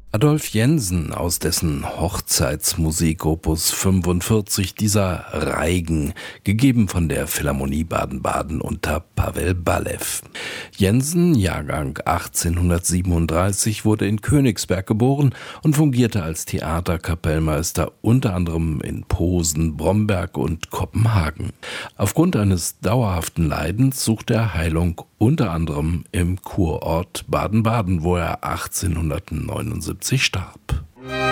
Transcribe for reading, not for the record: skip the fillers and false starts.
Adolf Jensen, aus dessen Hochzeitsmusik Opus 45 dieser Reigen, gegeben von der Philharmonie Baden-Baden unter Pavel Balew. Jensen, Jahrgang 1837, wurde in Königsberg geboren und fungierte als Theaterkapellmeister unter anderem in Posen, Bromberg und Kopenhagen. Aufgrund eines dauerhaften Leidens suchte er Heilung unter anderem im Kurort Baden-Baden, wo er 1879 starb.